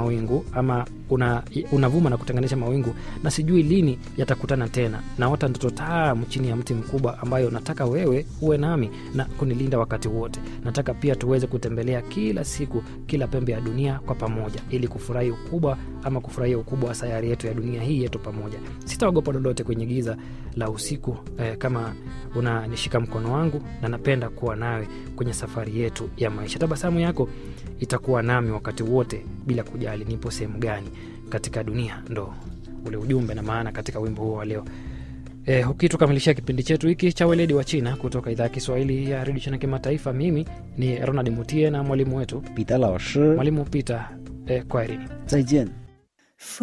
mawingu, ama unavuma na kutenganisha mawingu, na sijui lini yatakutana tena. Naota ndoto tamu chini ya mti mkubwa ambayo nataka wewe uwe nami na kunilinda wakati wote. Nataka pia tuweze kutembelea kila siku kila pembe ya dunia kwa pamoja, ili kufurahia ukubwa wa sayari yetu ya dunia hii yetu pamoja. Sitaogopa lolote kwenye giza la usiku kama unanishika mkono wangu, na napenda kuwa nawe kwenye safari yetu ya maisha. Tabasamu yako itakuwa nami wakati wote bila kujali nipo sehemu gani katika dunia. Ndo ule ujumbe na maana katika wimbo huo wa leo. Ukitukamilishia kipindi chetu hiki cha Weledi wa China kutoka idhaa ya Kiswahili ya Radio China Kimataifa, mimi ni Ronald Mutie na mwalimu wetu Peter Lao Shi. Mwalimu Peter, kwaherini. 再见。